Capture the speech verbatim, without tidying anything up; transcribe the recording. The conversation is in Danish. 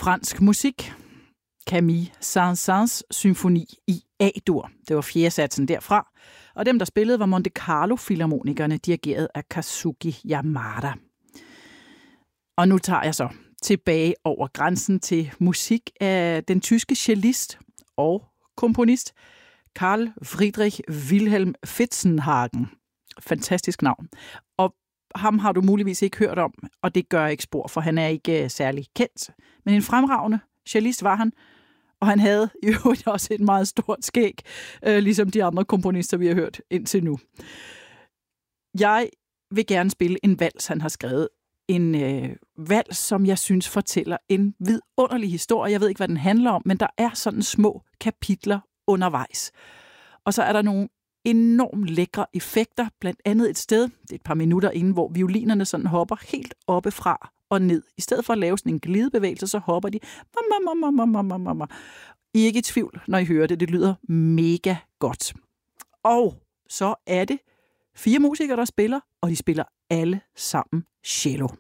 fransk musik. Camille Saint-Saëns symfoni i A-dur. Det var fjerde satsen derfra. Og dem, der spillede, var Monte Carlo Filharmonikerne, dirigeret af Kazuki Yamada. Og nu tager jeg så tilbage over grænsen til musik af den tyske cellist og komponist Carl Friedrich Wilhelm Fitzenhagen. Fantastisk navn. Og ham har du muligvis ikke hørt om, og det gør ikke spor, for han er ikke særlig kendt. Men en fremragende cellist var han, og han havde i øvrigt også et meget stort skæg, øh, ligesom de andre komponister, vi har hørt indtil nu. Jeg vil gerne spille en vals, han har skrevet. En øh, vals, som jeg synes fortæller en vidunderlig historie. Jeg ved ikke, hvad den handler om, men der er sådan små kapitler undervejs. Og så er der nogle enormt lækre effekter, blandt andet et sted, det er et par minutter inden, hvor violinerne sådan hopper helt oppefra og ned. I stedet for at lave sådan en glidebevægelse, så hopper de. I er ikke i tvivl, når I hører det. Det lyder mega godt. Og så er det fire musikere, der spiller, og de spiller alle sammen cello.